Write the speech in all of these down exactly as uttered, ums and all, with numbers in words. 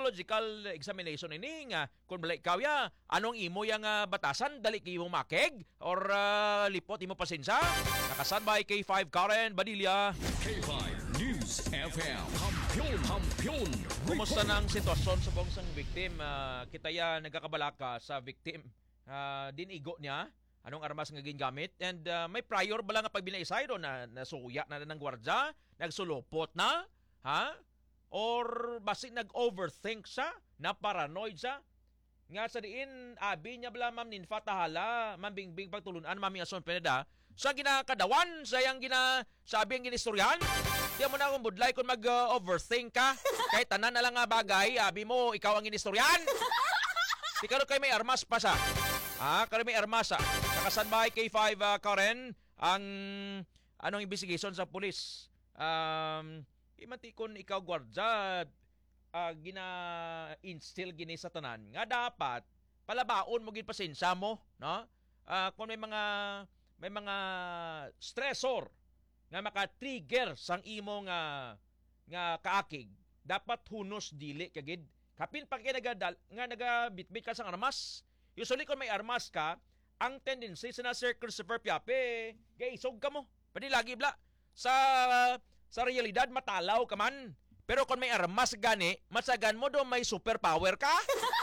psychological examination ini nga kung balik ikaw ya, anong imo yang uh, batasan, dali kayo makeg or uh, lipot imo pasensya. Nakasadbay K five Karen Badilla. K five News F M. Kampiyon, kampiyon. Kumusta ng sitwasyon sa buong sang victim? Uh, kita ya nagkakabalaka sa victim. Uh, dinigo niya anong armas nga gingamit and uh, may prior bala nga pagbinaisay do na nasuya na ng gwardya, nagsulupot na, ha? Or basi nag-overthink siya, na paranoid siya. Nga sa diin, abi niya bala ma'am ninfa tahala, ma'am bingbing pagtulunan, ma'am Ason Pineda, sa ginakadawan, sa yung gina, sabi ang ginistoryan, di mo na akong budlay kung mag-overthink ka, kahit tanan na lang nga bagay, abi mo, ikaw ang ginistoryan. Di ka kayo may armas pa siya. Ah, kayo may armas siya. Nakasadbay K five uh, Karen, ang anong investigation sa pulis. Um, imatikon ikaw gwardya, uh, gina-instill gini sa tanan nga dapat palabaon mo gid pasensya mo, no? Uh, kung may mga may mga stressor nga maka-trigger sang imo nga nga kaakig, dapat hunos dili kagid. Kapin pa kay nagadal nga nagabitbit ka sang armas. Usually kung may armas ka, ang tendency sa Sir Christopher Piape, gay isog ka mo. Pwede lagi bla sa sa realidad matalaw ka man. Pero kung may armas gani, masagan mo do may superpower ka.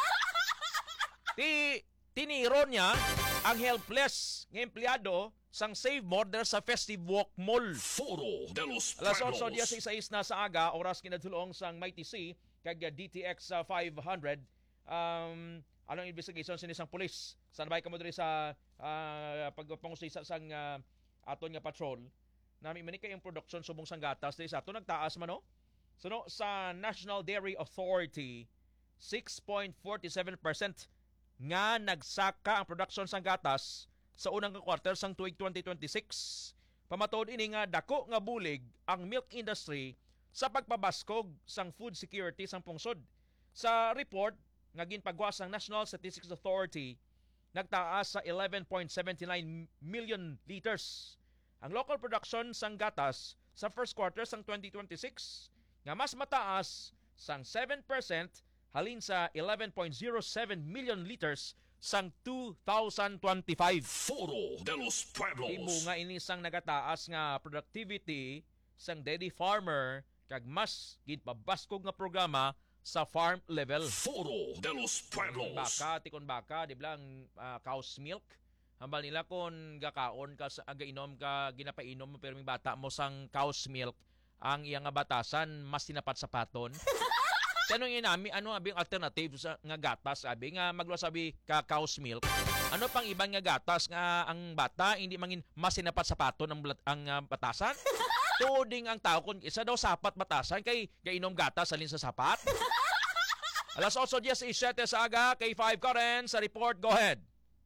Ti tiniro niya ang helpless ng empleyado sang Save Murder sa Festive Walk Mall. Foro de los Alas Pueblos. otso diya sa isais na sa aga, oras kinadulong sang Mighty C, kag D T X uh, five hundred. Um, anong investigation sa isang pulis? Saan ba ka mo diri sa uh, pagpangusisa sang uh, aton nga patrol? Nami man kay yung production subong sang gatas diri sa ato nagtaas man no? So no, sa National Dairy Authority, six point four seven percent nga nagsaka ang production sang gatas sa unang quarter sang tuig twenty twenty-six. Pamatuod ini nga dako nga bulig ang milk industry sa pagpabaskog sang food security sang pungsod. Sa report nga ginpagawa sang National Statistics Authority, nagtaas sa eleven point seven nine million liters ang local production sang gatas sa first quarter sang twenty twenty-six, nga mas mataas sang seven percent halin sa eleven point zero seven million liters sang two thousand twenty-five. Foro de los Pueblos. Imo nga ini sang nagataas nga productivity sang dairy farmer kag mas ginpabaskog nga programa sa farm level. Foro de los Pueblos. Baka, tikon baka, di blang uh, cow's milk. Hambal nila kung gakaon ka, gainom ka, ginapainom mo pero may bata mo sang cow's milk, ang iyang nga batasan, mas tinapat sa paton. Kano yun nami, ano abing alternative sa nga gatas, sabi nga maglo sabi ka cow's milk. Ano pang ibang nga gatas nga ang bata, hindi mangin mas tinapat sa paton ang, ang uh, batasan? Tuding ang tao kung isa daw sapat batasan kay gainom gatas salin sa sapat. Alas otso diez isyete sa aga, K five Karen sa report, go ahead.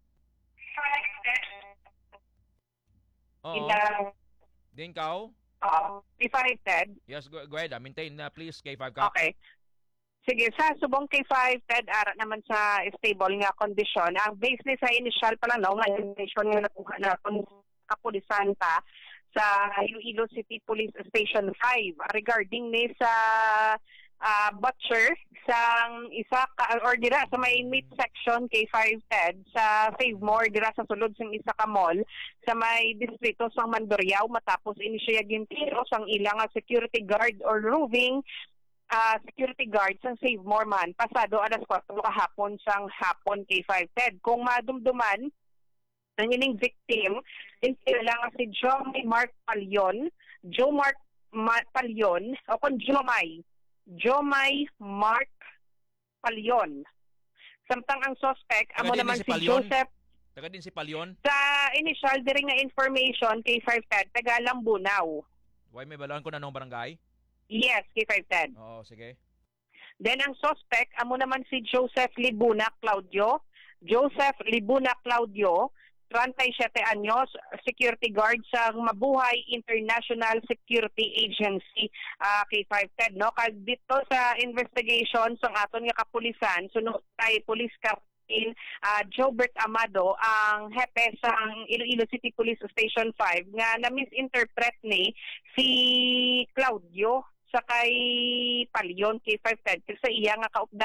Oo. Din kao? Oo. K five, Ted. Yes, go, go ahead. Uh, maintain na uh, please, K five ka. Okay. Sige, sa subong K five, Ted, ara naman sa stable nga kondisyon. Ang base ni sa initial pa lang, no, nga information nga nakuha na kapulisan pa sa Iloilo City Police Station five regarding ni sa uh, butcher sang isa ka, or dira sa may meat section K five Ted sa Save More dira sa sulod sang isa ka mall sa may distrito sang Mandurriao matapos ini siya gintiro sang ilang security guard or roving uh, security guard sang Save More man pasado alas kwatro kahapon sang hapon K five Ted. Kung madumduman ang ining victim, din sila nga si Jomay Mark Palion, Joe Mark Ma- Palion, o kung Jomay, Jomay Mark Palion. Samtang ang suspect, amo naman si, si Joseph. Taga din si Palion? Sa initial, diri nga information, K five Ted, taga Lambunaw. Why may balaan ko na nung barangay? Yes, K five Ted. Oo, sige. Then ang suspect, amo naman si Joseph Libuna Claudio. Joseph Libuna Claudio, thirty-seven anyos, security guard sa Mabuhay International Security Agency, uh, K five Ted, no? Kag dito sa investigation sa aton nga kapulisan, sunod kay Police Captain uh, Jobert Amado, ang hepe sa Iloilo City Police Station five, nga na-misinterpret ni si Claudio sa kay Palion K five Ted kasi iya nga kaupda